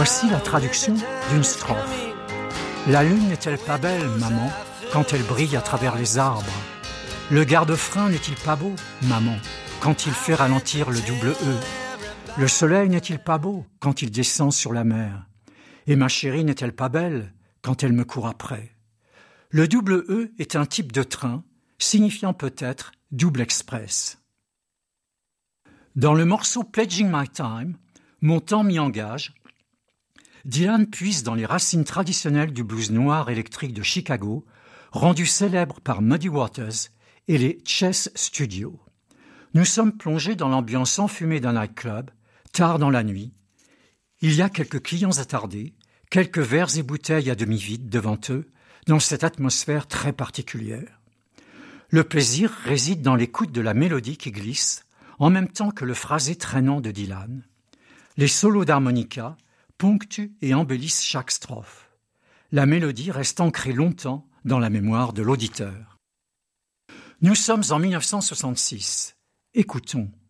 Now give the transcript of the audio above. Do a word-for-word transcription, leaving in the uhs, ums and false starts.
Voici la traduction d'une strophe. La lune n'est-elle pas belle, maman, quand elle brille à travers les arbres? Le garde-frein n'est-il pas beau, maman, quand il fait ralentir le double E? Le soleil n'est-il pas beau quand il descend sur la mer? Et ma chérie n'est-elle pas belle quand elle me court après? Le double E est un type de train, signifiant peut-être double express. Dans le morceau Pledging My Time, Mon temps m'y engage, Dylan puise dans les racines traditionnelles du blues noir électrique de Chicago, rendu célèbre par Muddy Waters et les Chess Studios. Nous sommes plongés dans l'ambiance enfumée d'un nightclub, tard dans la nuit. Il y a quelques clients attardés, quelques verres et bouteilles à demi vides devant eux, dans cette atmosphère très particulière. Le plaisir réside dans l'écoute de la mélodie qui glisse, en même temps que le phrasé traînant de Dylan. Les solos d'harmonica ponctuent et embellissent chaque strophe. La mélodie reste ancrée longtemps dans la mémoire de l'auditeur. Nous sommes en mille neuf cent soixante-six. Écoutons.